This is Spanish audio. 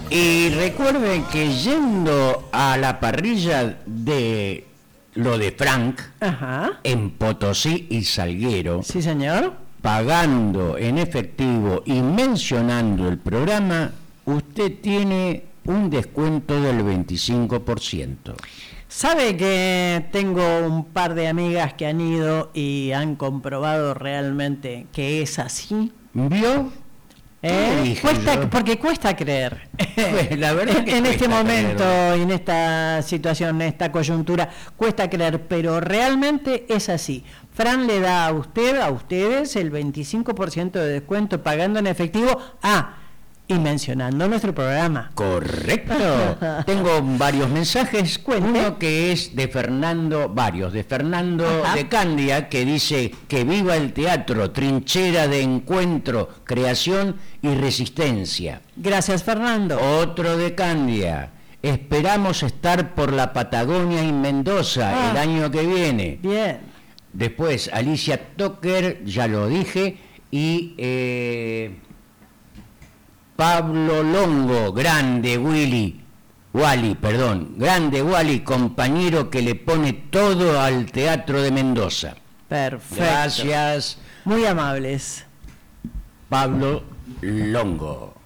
Y recuerden que yendo a la parrilla de lo de Frank, Ajá. en Potosí y Salguero, Sí, señor. pagando en efectivo y mencionando el programa, usted tiene un descuento del 25%. Sabe que tengo un par de amigas que han ido y han comprobado realmente que es así. ¿Vio? Porque cuesta creer. La verdad que en este cuesta momento, creer. en esta situación, en esta coyuntura, cuesta creer, pero realmente es así. Fran le da a ustedes, el 25% de descuento pagando en efectivo. Y mencionando nuestro programa. Correcto. Tengo varios mensajes. Cuente. Uno que es de Fernando Ajá. de Candia, que dice que viva el teatro, trinchera de encuentro, creación y resistencia. Gracias, Fernando. Otro de Candia. Esperamos estar por la Patagonia y Mendoza el año que viene. Bien. Después, Alicia Toker, ya lo dije, y Pablo Longo, grande Wally, compañero que le pone todo al Teatro de Mendoza. Perfecto. Gracias, Muy amables. Pablo Longo.